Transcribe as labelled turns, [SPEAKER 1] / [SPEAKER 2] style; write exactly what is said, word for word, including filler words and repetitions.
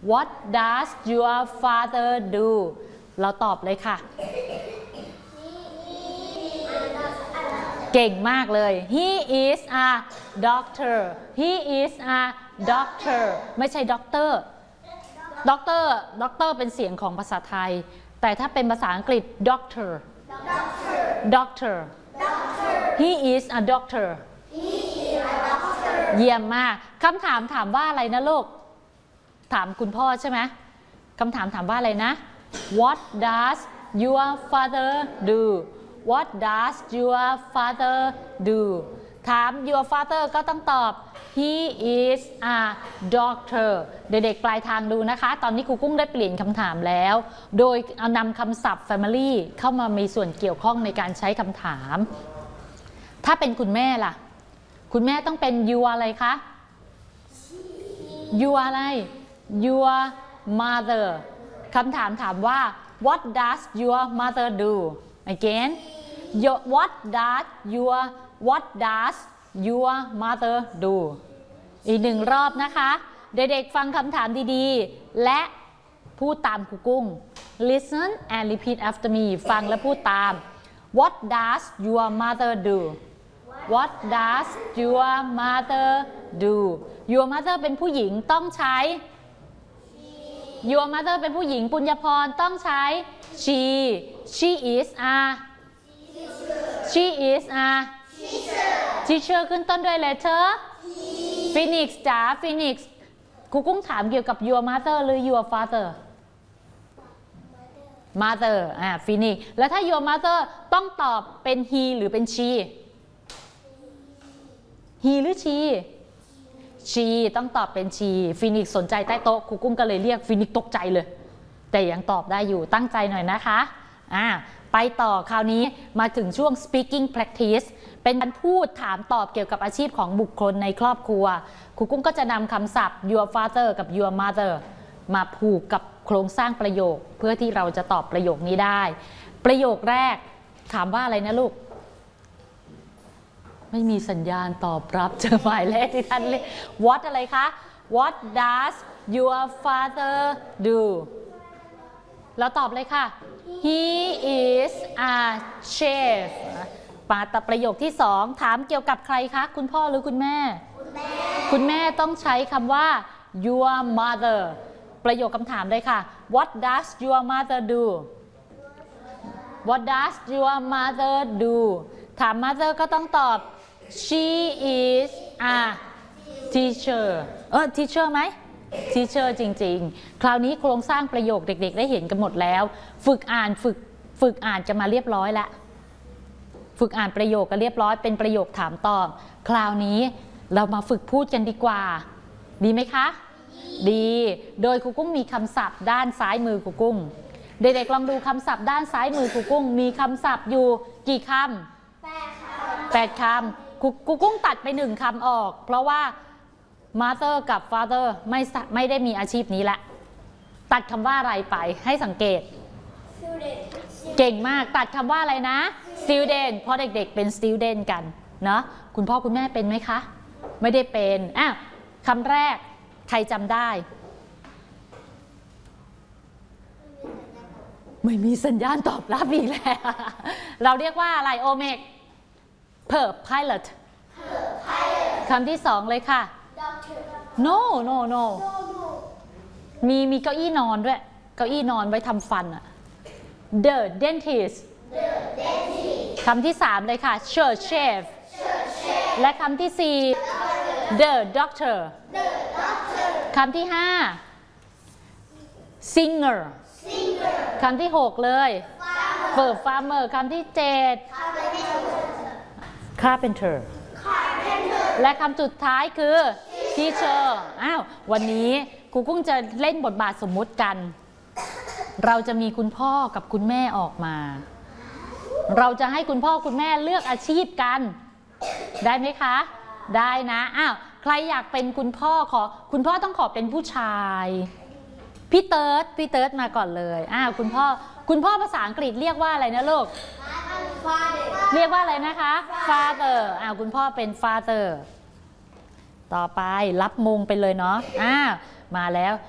[SPEAKER 1] What does your father do เราตอบเลยค่ะเก่งมากเลย He is a doctor He is a doctor ไม่ใช่ด็อกเตอร์ด็อกเตอร์ด็อกเตอร์เป็นเสียงของภาษาไทยแต่ถ้าเป็นภาษาอังกฤษ doctor doctor He is a doctor เยี่ยมมากคำถามถามว่าอะไรนะลูกถามคุณพ่อใช่ไหมคำถามถามว่าอะไรนะ What does your father do What does your father do ถาม your father ก็ต้องตอบ He is a doctor เด็กๆปลายทางดูนะคะตอนนี้ครูกุ้งได้เปลี่ยนคำถามแล้วโดยเอานำคำศัพท์ family เข้ามามีส่วนเกี่ยวข้องในการใช้คำถามถ้าเป็นคุณแม่ล่ะคุณแม่ต้องเป็น your อะไรคะ your อะไร your mother คำถามถามว่า What does your mother do again your, what does your what does your mother do อีกหนึ่งรอบนะคะเด็กๆฟังคำถามดีๆและพูดตามครูกุ้ง listen and repeat after me ฟังและพูดตาม What does your mother do What does your mother do Your mother เป็นผู้หญิงต้องใช้ Your mother เป็นผู้หญิงปุญญพรต้องใช้ she she is a she is a teacher ขึ้นต้นด้วย letter Phoenix จ๋า Phoenix ครูกุ้งถามเกี่ยวกับ your mother หรือ your father mother อ่า Phoenix แล้วถ้า your mother ต้องตอบเป็น he หรือเป็น she he หรือ she she ต้องตอบเป็น she ฟินิกซ์สนใจใต้โต๊ะครูกุ้งก็เลยเรียกฟินิกซ์ตกใจเลยแต่ยังตอบได้อยู่ตั้งใจหน่อยนะคะอ่าไปต่อคราวนี้มาถึงช่วง speaking practice เป็นการพูดถามตอบเกี่ยวกับอาชีพของบุคคลในครอบครัวครูกุ้งก็จะนำคำศัพท์ your father กับ your mother มาผูกกับโครงสร้างประโยคเพื่อที่เราจะตอบประโยคนี้ได้ประโยคแรกถามว่าอะไรนะลูกไม่มีสัญญาณตอบรับเจอหมายเลขที่ท่านเรียก What อะไรคะ What does your father do แล้วตอบเลยค่ะ He is a chef ปาตประโยคที่สองถามเกี่ยวกับใครคะคุณพ่อหรือคุณแม่คุณแม่คุณแม่ต้องใช้คำว่า your mother ประโยคคำถามเลยค่ะ What does your mother do What does your mother do ถาม mother ก็ต้องตอบ She is a teacher เออ teacher ไหม teacher จริงๆคราวนี้โครงสร้างประโยคเด็กๆได้เห็นกันหมดแล้วฝึกอ่านฝึกฝึกอ่านจะมาเรียบร้อยแล้วฝึกอ่านประโยคก็เรียบร้อยเป็นประโยคถามตอบคราวนี้เรามาฝึกพูดกันดีกว่าดีไหมคะดีโดยครูกุ้งมีคำศัพท์ด้านซ้ายมือครูกุ้งเด็กๆลองดูคำศัพท์ด้านซ้ายมือครูกุ้งมีคำศัพท์อยู่กี่คำแปดคำแปดคำครูกุ้งตัดไปหนึ่งคำออกเพราะว่า mother กับ father ไม่ไม่ได้มีอาชีพนี้ละตัดคำว่าอะไรไปให้สังเกต เก่งมากตัดคำว่าอะไรนะ student เพราะเด็กๆเป็น student กันเนาะคุณพ่อคุณแม่เป็นไหมคะไม่ได้เป็นอ่ะคำแรกใครจำได้ไม่มีสัญญาณตอบรับอีกแล้วเราเรียกว่าอะไรโอเมก per pilot คำที่สองเลยค่ะ no no no มีมีเก้าอี้นอนด้วยเก้าอี้นอนไว้ทำฟันอะ the dentist คำที่สามเลยค่ะ church chef และคำที่สี่ the doctor คำที่ห้า singer คำที่หกเลย farmer คำที่เจ็ด carpenter และคำสุดท้ายคือ teacher อ้าววันนี้ครูกุ้งจะเล่นบทบาทสมมุติกันเราจะมีคุณพ่อกับคุณแม่ออกมาเราจะให้คุณพ่อคุณแม่เลือกอาชีพกันได้ไหมคะได้นะอ้าวใครอยากเป็นคุณพ่อขอคุณพ่อต้องขอเป็นผู้ชายพี่เติร์ดพี่เติร์ดมาก่อนเลยอ้าวคุณพ่อคุณพ่อภาษาอังกฤษเรียกว่าอะไรนะลูกเรียกว่าอะไรนะคะ father อ้าวคุณพ่อเป็น father ต่อไปรับมงไปเลยเนาะอ้าวมาแล้ว